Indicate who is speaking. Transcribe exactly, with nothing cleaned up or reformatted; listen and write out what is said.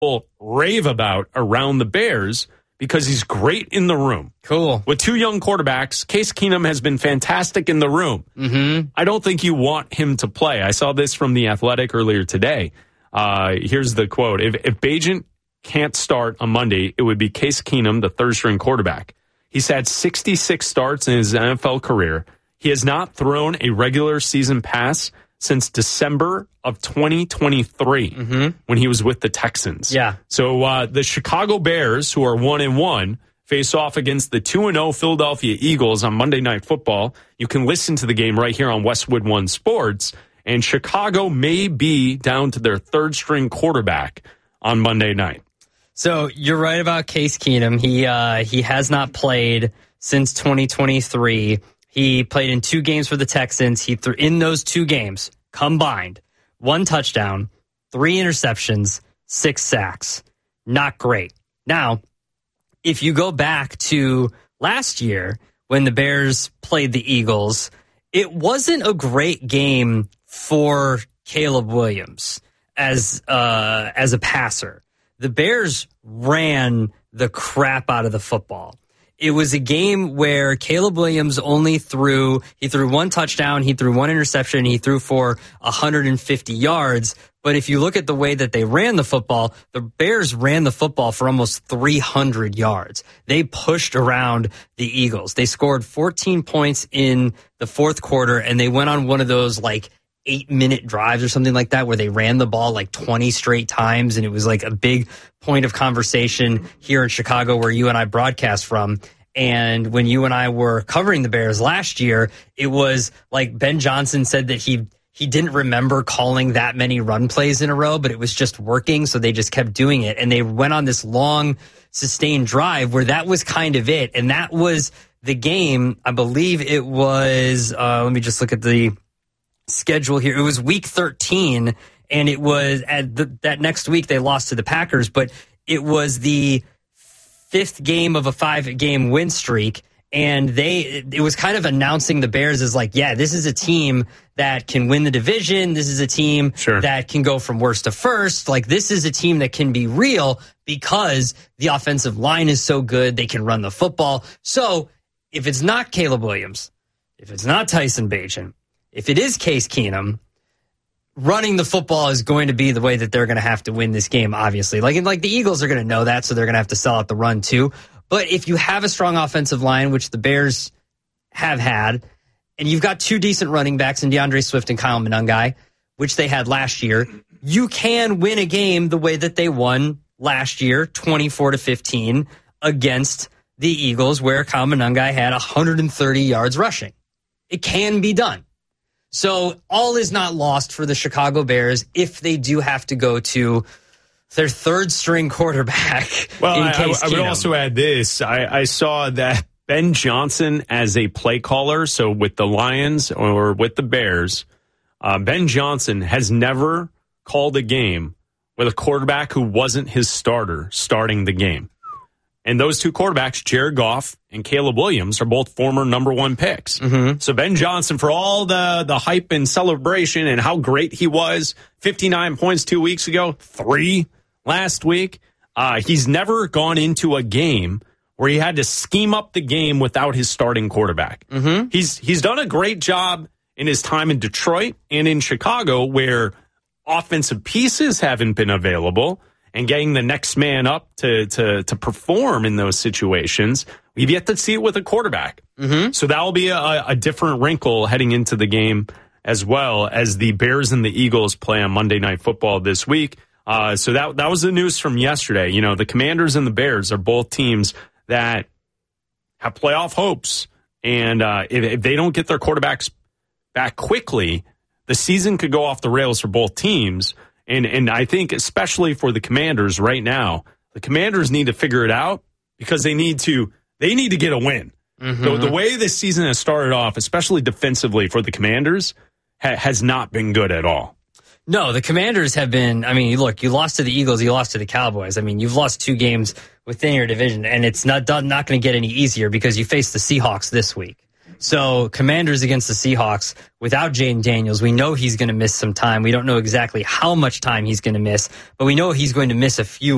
Speaker 1: people rave about around the Bears because he's great in the room.
Speaker 2: Cool.
Speaker 1: With two young quarterbacks, Case Keenum has been fantastic in the room.
Speaker 2: Mm-hmm.
Speaker 1: I don't think you want him to play. I saw this from The Athletic earlier today. Uh, here's the quote. If, if Bagent can't start on Monday, it would be Case Keenum, the third-string quarterback. He's had sixty-six starts in his N F L career. He has not thrown a regular season pass since December of twenty twenty-three
Speaker 2: mm-hmm.
Speaker 1: when he was with the Texans.
Speaker 2: Yeah.
Speaker 1: So uh, the Chicago Bears, who are one and one, face off against the two and oh Philadelphia Eagles on Monday Night Football. You can listen to the game right here on Westwood One Sports. And Chicago may be down to their third-string quarterback on Monday night.
Speaker 2: So you're right about Case Keenum. He uh, he has not played since twenty twenty-three. He played in two games for the Texans. He threw in those two games combined one touchdown, three interceptions, six sacks. Not great. Now, if you go back to last year when the Bears played the Eagles, it wasn't a great game for Caleb Williams as uh, as a passer. The Bears ran the crap out of the football. It was a game where Caleb Williams only threw, he threw one touchdown, he threw one interception, he threw for one hundred fifty yards. But if you look at the way that they ran the football, the Bears ran the football for almost three hundred yards. They pushed around the Eagles. They scored fourteen points in the fourth quarter, and they went on one of those like eight-minute drives or something like that where they ran the ball like twenty straight times, and it was like a big point of conversation here in Chicago where you and I broadcast from. And when you and I were covering the Bears last year, it was like Ben Johnson said that he he didn't remember calling that many run plays in a row, but it was just working, so they just kept doing it. And they went on this long, sustained drive where that was kind of it. And that was the game. I believe it was, uh, let me just look at the schedule here. It was week thirteen, and it was at the, that next week they lost to the Packers, but it was the fifth game of a five-game win streak, and they it was kind of announcing the Bears as like, yeah, this is a team that can win the division. This is a team
Speaker 1: sure.
Speaker 2: that can go from worst to first. Like, this is a team that can be real because the offensive line is so good. They can run the football. So if it's not Caleb Williams, if it's not Tyson Bagent, if it is Case Keenum, running the football is going to be the way that they're going to have to win this game, obviously. Like, and like the Eagles are going to know that, so they're going to have to sell out the run too. But if you have a strong offensive line, which the Bears have had, and you've got two decent running backs in DeAndre Swift and Kyle Monangai, which they had last year, you can win a game the way that they won last year, twenty-four to fifteen, against the Eagles, where Kyle Monangai had one hundred thirty yards rushing. It can be done. So all is not lost for the Chicago Bears if they do have to go to their third string quarterback.
Speaker 1: Well,
Speaker 2: in
Speaker 1: I,
Speaker 2: Case
Speaker 1: I, I would
Speaker 2: Keenum.
Speaker 1: also add this. I, I saw that Ben Johnson as a play caller, so with the Lions or with the Bears, uh, Ben Johnson has never called a game with a quarterback who wasn't his starter starting the game. And those two quarterbacks, Jared Goff and Caleb Williams, are both former number one picks.
Speaker 2: Mm-hmm.
Speaker 1: So Ben Johnson, for all the, the hype and celebration and how great he was, fifty-nine points two weeks ago, three last week, uh, he's never gone into a game where he had to scheme up the game without his starting quarterback.
Speaker 2: Mm-hmm.
Speaker 1: He's he's done a great job in his time in Detroit and in Chicago, where offensive pieces haven't been available, and getting the next man up to to to perform in those situations. We've yet to see it with a quarterback.
Speaker 2: Mm-hmm.
Speaker 1: So that will be a, a different wrinkle heading into the game, as well as the Bears and the Eagles play on Monday Night Football this week. Uh, so that that was the news from yesterday. You know, the Commanders and the Bears are both teams that have playoff hopes. And uh, if, if they don't get their quarterbacks back quickly, the season could go off the rails for both teams. And and I think especially for the Commanders right now, the Commanders need to figure it out because they need to they need to get a win. Mm-hmm. So the way this season has started off, especially defensively for the Commanders, ha- has not been good at all.
Speaker 2: No, the Commanders have been, I mean, look, you lost to the Eagles, you lost to the Cowboys. I mean, you've lost two games within your division, and it's not not going to get any easier because you face the Seahawks this week. So Commanders against the Seahawks without Jaden Daniels, we know he's going to miss some time. We don't know exactly how much time he's going to miss, but we know he's going to miss a few